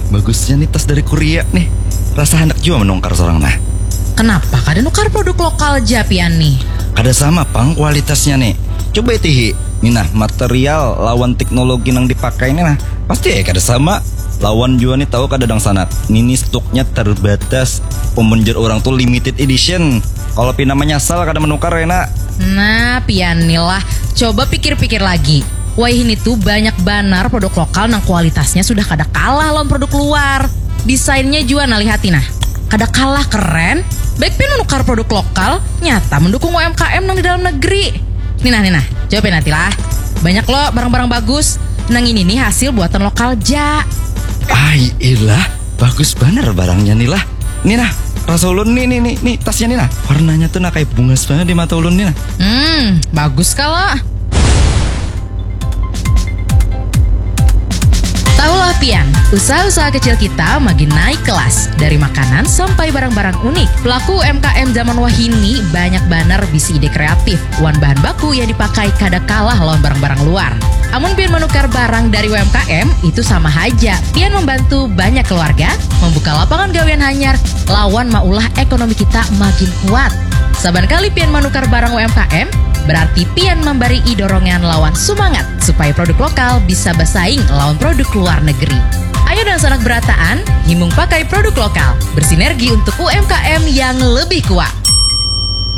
bagusnya nih tas dari Korea nih. Rasa hendak juga menukar seorang nah. Kenapa kada nukar produk lokal aja pian nih? Kada sama pang kualitasnya nih. Coba itihi. Nih nah, material lawan teknologi yang dipakai nih nah. Pasti kada sama. Lawan juga nih tahu kada dang sana. Nini stoknya terbatas. Pemenjer orang tuh limited edition. Kalau pina menyasal kada menukar ya nak. Nah pian nih lah, coba pikir-pikir lagi. Wah ini tuh banyak banar produk lokal nang kualitasnya sudah kada kalah lawan produk luar. Desainnya juga nah lihati nah. Kada kalah keren. Baik pin menukar produk lokal, nyata mendukung UMKM nang di dalam negeri. Nina, coba nanti lah. Banyak loh barang-barang bagus. Nang ini nih hasil buatan lokal ja. Ilah, bagus bener barangnya nih lah. Nih nah, rasa ulun nih tasnya nih nah. Warnanya tuh nah kayak bunga banget di mata ulun nih nah. Bagus kalau. Tahulah pian, usaha-usaha kecil kita makin naik kelas. Dari makanan sampai barang-barang unik. Pelaku UMKM zaman wahini banyak banar bisi ide kreatif. Wan bahan baku yang dipakai kada kalah lawan barang-barang luar. Amun pian menukar barang dari UMKM, itu sama aja. Pian membantu banyak keluarga, membuka lapangan gawean hanyar, lawan maulah ekonomi kita makin kuat. Saban kali pian menukar barang UMKM, berarti pian memberi dorongan lawan semangat supaya produk lokal bisa bersaing lawan produk luar negeri. Ayo dan sanak berataan, himung pakai produk lokal, bersinergi untuk UMKM yang lebih kuat.